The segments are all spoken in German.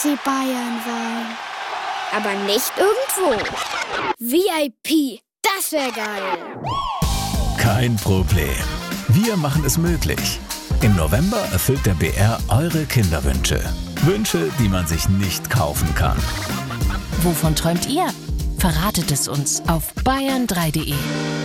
FC Bayern sein. Aber nicht irgendwo. VIP, das wäre geil. Kein Problem. Wir machen es möglich. Im November erfüllt der BR eure Kinderwünsche. Wünsche, die man sich nicht kaufen kann. Wovon träumt ihr? Verratet es uns auf bayern3.de.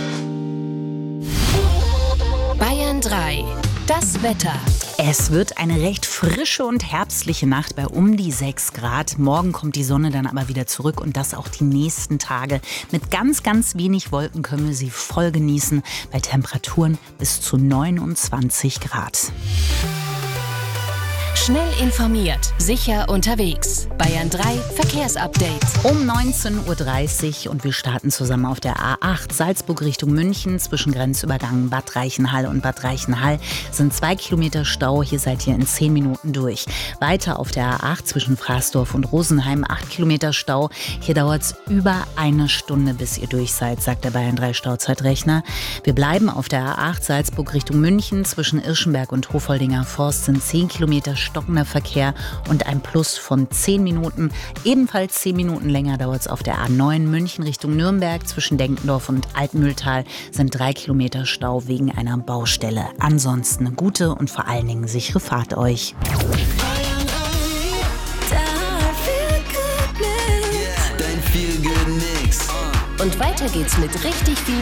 Bayern 3. Das Wetter. Es wird eine recht frische und herbstliche Nacht bei um die 6 Grad. Morgen kommt die Sonne dann aber wieder zurück und das auch die nächsten Tage. Mit ganz, ganz wenig Wolken können wir sie voll genießen bei Temperaturen bis zu 29 Grad. Schnell informiert, sicher unterwegs. Bayern 3 Verkehrsupdate. Um 19.30 Uhr und wir starten zusammen auf der A8 Salzburg Richtung München. Zwischen Grenzübergang Bad Reichenhall und Bad Reichenhall sind 2 Kilometer Stau. Hier seid ihr in 10 Minuten durch. Weiter auf der A8 zwischen Fraßdorf und Rosenheim 8 Kilometer Stau. Hier dauert es über eine Stunde, bis ihr durch seid, sagt der Bayern 3 Stauzeitrechner. Wir bleiben auf der A8 Salzburg Richtung München. Zwischen Irschenberg und Hofoldinger Forst sind 10 Kilometer stockender Verkehr und ein Plus von 10 Minuten. Ebenfalls 10 Minuten länger dauert es auf der A9 München Richtung Nürnberg. Zwischen Denkendorf und Altmühltal sind 3 Kilometer Stau wegen einer Baustelle. Ansonsten eine gute und vor allen Dingen sichere Fahrt euch. Und weiter geht's mit richtig viel